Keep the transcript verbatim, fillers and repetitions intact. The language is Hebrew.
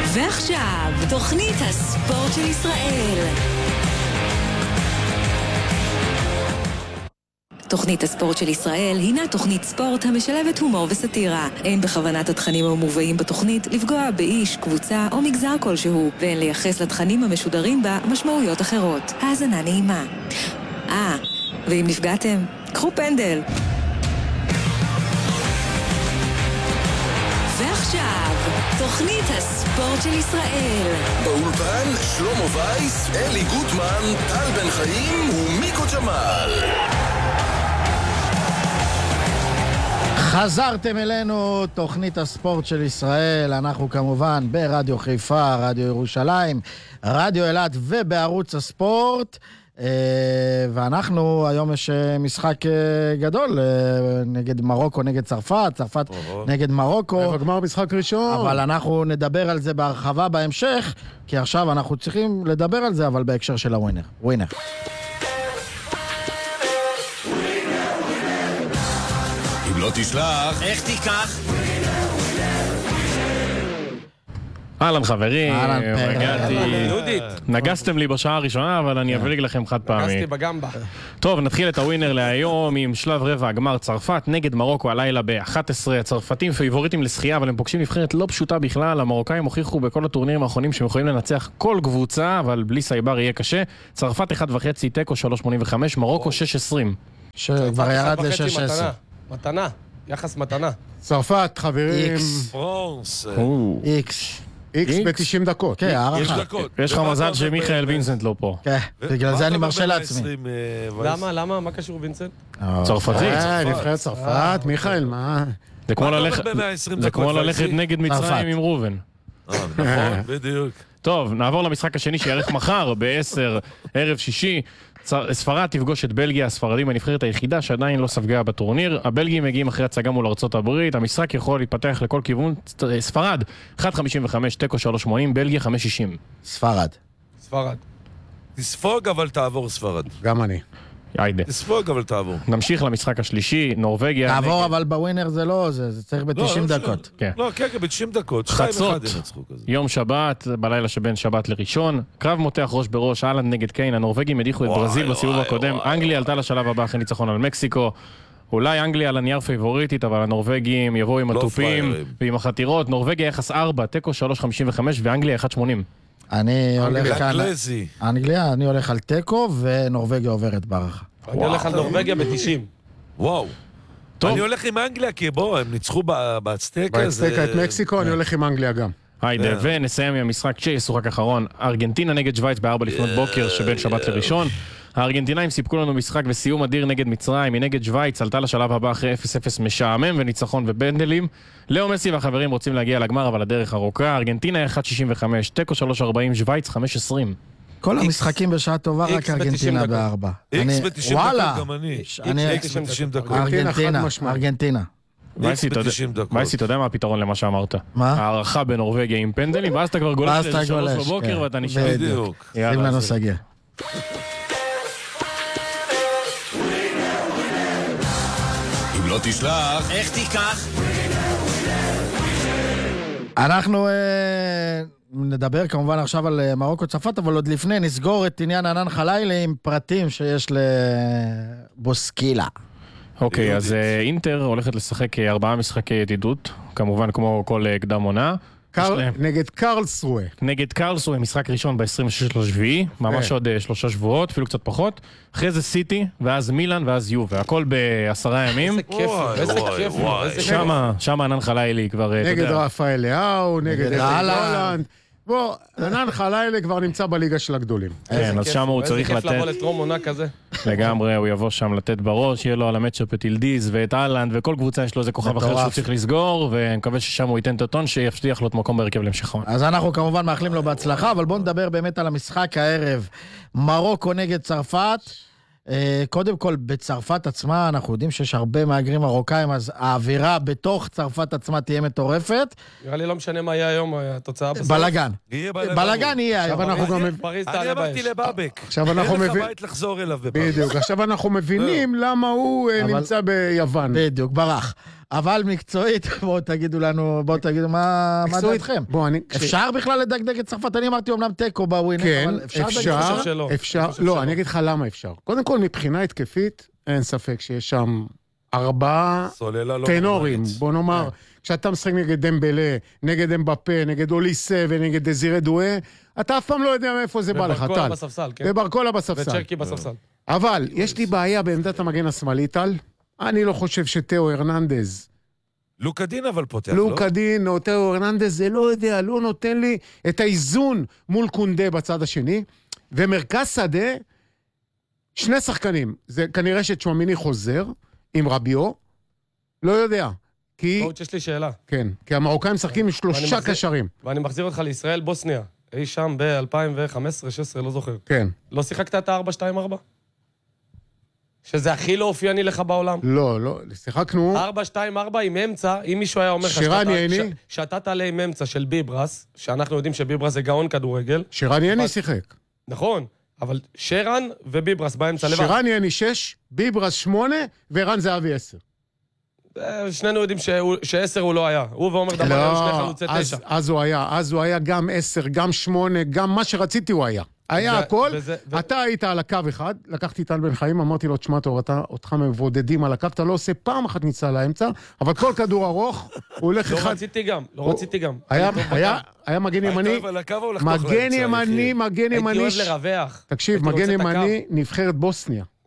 ועכשיו, תוכנית הספורט של ישראל. תוכנית הספורט של ישראל הינה תוכנית ספורט המשלבת הומור וסטירה. אין בכוונת התכנים המובאים בתוכנית לפגוע באיש, קבוצה או מגזר כלשהו, ואין לייחס לתכנים המשודרים בה משמעויות אחרות. האזנה נעימה. אה, ואם נפגעתם, קחו פנדל. ועכשיו, תוכנית הספורט של ישראל. באולפן שלמה וייס, אלי גוטמן, טל בן חיים ומיקו ג'מאל. חזרתם אלינו, תוכנית הספורט של ישראל. אנחנו כמובן ברדיו חיפה, רדיו ירושלים, רדיו אילת ובערוץ הספורט. ואנחנו, היום יש משחק גדול נגד מרוקו, נגד צרפת, צרפת נגד מרוקו. גמר משחק ראשון. אבל אנחנו נדבר על זה בהרחבה בהמשך, כי עכשיו אנחנו צריכים לדבר על זה, אבל בהקשר של הווינר. ווינר. אם לא תשלח, איך תיקח? אהלן חברים, אהלן הגעתי, נגסתם לי בשעה הראשונה, אבל אני אבליג לכם חד פעמי. נגסתי בגמבה. טוב, נתחיל את הווינר להיום עם שלב רבע הגמר צרפת נגד מרוקו הלילה ב-אחת עשרה. הצרפתים פייבוריטים לשחייה, אבל הם פוגשים נבחרת לא פשוטה בכלל. המרוקאים הוכיחו בכל הטורנירים האחרונים שהם יכולים לנצח כל קבוצה, אבל בלי סייבר יהיה קשה. צרפת אחד וחצי, טקו שלוש שמונים וחמש, מרוקו שש עשרים. שכבר ירד ל-שש עשרה. מתנה, יחס מתנה. צרפת, חברים. פרנס. איקס. איקס ב-תשעים דקות. כן, הערכה. יש לך מזל שמיכאל וינסנט לא פה. כן, בגלל זה אני מרשה לעצמי. למה? למה? מה קשור וינסנט? צרפתי. נבחרת צרפת, מיכאל, מה? זה כמו ללכת נגד מצרים עם רובן. נכון, בדיוק. טוב, נעבור למשחק השני שיערך מחר ב-עשר ערב שישי. ספרד תפגוש את בלגיה, הספרדים הנבחרת היחידה שעדיין לא ספגה בטורניר. הבלגים מגיעים אחרי הצגה מול ארצות הברית. המשחק יכול להתפתח לכל כיוון. ספרד אחת חמישים וחמש, טקו שלוש שמונים, בלגיה חמש שישים. ספרד. ספרד. תספוג אבל תעבור ספרד. גם אני. יאידה. תספוג אבל תעבור. נמשיך למשחק השלישי, נורווגיה. תעבור אבל בווינר זה לא, זה צריך ב-תשעים דקות. לא, כן, ב-תשעים דקות. חצות, יום שבת, בלילה שבין שבת לראשון. קרב מותח ראש בראש, אהלנד נגד קיין. הנורווגים הדיחו את ברזיל בסיבוב הקודם. אנגליה עלתה לשלב הבא אחרי ניצחון על מקסיקו. אולי אנגליה על הנייר פייבוריטית, אבל הנורווגים יבואו עם הטופים ועם החתירות. נורווגיה יחס ארבע, טקו שלוש חמישים וחמש ואנגליה אחת שמונים. אני הולך כאן... אנגליה, אני הולך על טקו ונורווגיה עוברת בערכה. אני הולך על נורווגיה ב-תשעים. וואו. אני הולך עם אנגליה, כי בואו, הם ניצחו באצטקה. באצטקה את מקסיקו, אני הולך עם אנגליה גם. היידה, ונסיים עם המשחק שישוחק אחרון. ארגנטינה נגד שוויץ בארבע לפנות בוקר שבין שבת לראשון. הארגנטינאים סיפקו לנו משחק וסיום אדיר נגד מצרים, מנגד שוויץ עלתה לשלב הבא אחרי אפס אפס משעמם וניצחון ובנדלים. לאו מסי והחברים רוצים להגיע לגמר, אבל הדרך ארוכה. ארגנטינה אחת שישים וחמש, טקו שלוש ארבעים, שוויץ חמש עשרים. כל המשחקים בשעה טובה, רק ארגנטינה בארבע. איקס ב-תשעים דקות גם אני. איקס ב-תשעים דקות. ארגנטינה, ארגנטינה. וייסי, אתה יודע מה הפתרון למה שאמרת? מה? הערכה בנורווגיה עם פנדלים, ואז אתה כבר גולש לשלוש בבוקר ואתה נשאר. בדיוק. שים לנו סגר. אם לא תשלח, איך תיקח? אנחנו נדבר כמובן עכשיו על מרוקו צרפת, אבל עוד לפני נסגור את עניין ענן חלילי עם פרטים שיש לבוסקילה. אוקיי, אז אינטר הולכת לשחק ארבעה משחקי ידידות, כמובן כמו כל קדם עונה. נגד קרלסרואה. נגד קרלסרואה, משחק ראשון ב-עשרים ושש לשביעי, ממש עוד שלושה שבועות, אפילו קצת פחות. אחרי זה סיטי, ואז מילאן, ואז יובה, הכל בעשרה ימים. איזה כיף, איזה כיף. שמה, שמה ענן חלילי כבר, נגד רפאל לאו, נגד הולנד. בוא, ענן חלילי כבר נמצא בליגה של הגדולים. כן, אז שם הוא צריך לתת... איזה כיף לבוא לטרום עונה כזה. לגמרי, הוא יבוא שם לתת בראש, יהיה לו על המצ'אפ את ילדיז ואת הלנד, וכל קבוצה יש לו איזה כוכב אחר שהוא צריך לסגור, ומקווה ששם הוא ייתן את הטון שיפתיח לו את מקום בהרכב להמשך העונה. אז אנחנו כמובן מאחלים לו בהצלחה, אבל בואו נדבר באמת על המשחק הערב. מרוקו נגד צרפת. קודם כל, בצרפת עצמה, אנחנו יודעים שיש הרבה מהגרים מרוקאים, אז האווירה בתוך צרפת עצמה תהיה מטורפת. נראה לי לא משנה מה יהיה היום, התוצאה בסוף. בלגן. בלגן יהיה היום. אני אמרתי לבאבק. עכשיו אנחנו מבינים. אין לך בית לחזור אליו בבאבק. בדיוק, עכשיו אנחנו מבינים למה הוא נמצא ביוון. בדיוק, ברח. אבל מקצועית, בואו תגידו לנו, בואו תגידו מה דעתכם. אפשר בכלל לדגדג את צרפת? אני אמרתי אומנם טקו בווינר, כן, אבל אפשר אפשר, אפשר, לא, אני אגיד לך למה אפשר. קודם כל, מבחינה התקפית, אין ספק שיש שם ארבעה טנורים, בוא נאמר, כשאתה משחק נגד דמבלה, נגד אמבפה, נגד אוליסה ונגד דזירה דואה, אתה אף פעם לא יודע מאיפה זה בא לך, טל. וברקולה בספסל, כן. וברקולה בספסל. וצ'רקי בספסל. אבל יש לי בעיה בעמדת המגן השמאלי, טל. אני לא חושב שתאו הרננדז. לוקדין אבל פותח, לא? לוקדין או תאו הרננדז, זה לא יודע, לא נותן לי את האיזון מול קונדה בצד השני, ומרכז שדה, שני שחקנים. זה כנראה שצ'ואמיני חוזר עם רביו, לא יודע. כי... קואוץ', יש לי שאלה. כן, כי המרוקאים משחקים עם שלושה קשרים. ואני מחזיר אותך לישראל, בוסניה. אי שם ב-אלפיים וחמש עשרה שש עשרה, לא זוכר. כן. לא שיחקת את ה-ארבע שתיים ארבע? שזה הכי לא אופייני לך בעולם? לא, לא, שיחקנו... ארבע שתיים ארבע עם אמצע, אם מישהו היה אומר לך... שירן ייני? שאתה תעלה עם אמצע של ביברס, שאנחנו יודעים שביברס זה גאון כדורגל. שירן ייני שיחק. נכון, אבל שרן וביברס באמצע לבד. שירן ייני שש, ביברס שמונה, וערן זהבי עשר. שנינו יודעים שעשר הוא לא היה. הוא ואומר דבר היו שני חלוצי תשע. אז הוא היה, אז הוא היה גם עשר, גם שמונה, גם מה שרציתי הוא היה. היה הכל, אתה היית על הקו אחד, לקחתי טל בן חיים, אמרתי לו, תשמע טוב, אותך מבודדים על הקו, אתה לא עושה פעם אחת ניצה לאמצע, אבל כל כדור ארוך, הוא הולך אחד... לא רציתי גם, לא רציתי גם. היה מגן ימני, מגן ימני, מגן ימני... הייתי אוהב לרווח. תקשיב, מגן ימני, נבחרת בוסניה.